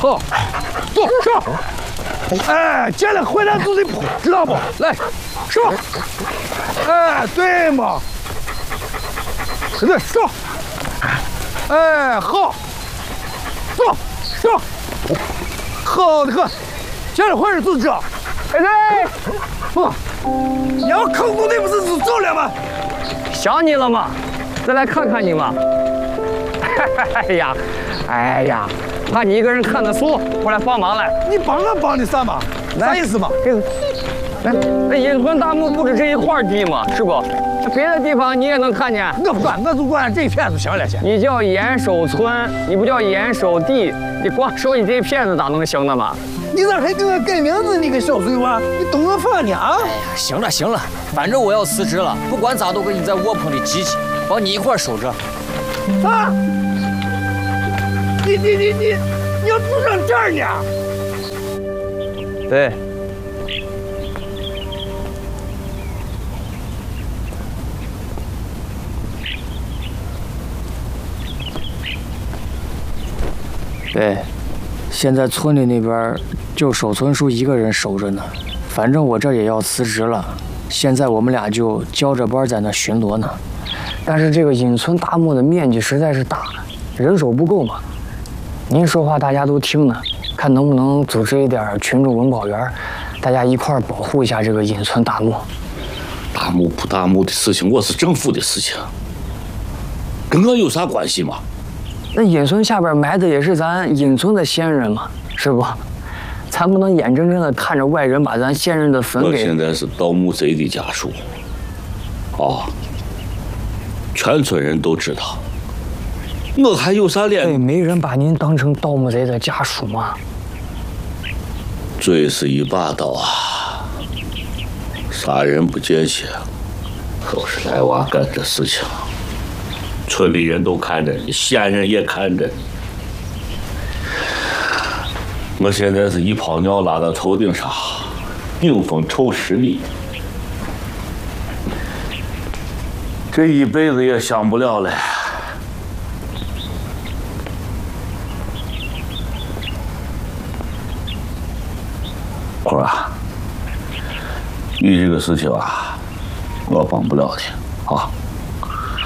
好，坐上。哎，见了回来就得扑，知道不？来，上。哎，对嘛。对，上。哎，好。坐，上。好的很，见了回来就知道。哎对，不，你要坑工队不是就走了吗？ 想你了嘛，再来看看你嘛。哎呀，怕你一个人看得熟，过来帮忙来。 你帮我帮的啥嘛？啥意思嘛？ 来，那隐村大墓不止这一块地嘛，是不？别的地方你也能看见。 我不管，我就管这一片就行了，先。 你叫严守村，你不叫严守地，你光守你这一片子咋能行呢嘛？ 你咋还给我改名字？你个小碎娃，你懂我法呢啊？ 哎呀，行了，反正我要辞职了，不管咋都跟你在窝棚里挤挤，帮你一块守着。 啊！你要住上这儿呢？ 对。对，现在村里那边就守村叔一个人守着呢。反正我这也要辞职了，现在我们俩就交着班在那巡逻呢。但是这个隐村大墓的面积实在是大，人手不够嘛。您说话大家都听呢，看能不能组织一点群众文保员，大家一块儿保护一下这个隐村大墓。 大墓不大墓的事情，我是政府的事情，跟我有啥关系吗？ 那隐村下边埋的也是咱隐村的先人嘛，是不？咱不能眼睁睁的看着外人把咱先人的坟给…… 我现在是盗墓贼的家属，全村人都知道，我还有啥脸？ 对，没人把您当成盗墓贼的家属吗？ 罪是一把刀啊，杀人不见血，都是赖娃干这事情。村里人都看着你，县人也看着你。我现在是一泡尿拉到头顶上，迎风抽10里，这一辈子也享不了了。坤儿啊，你这个事情啊，我帮不了你啊。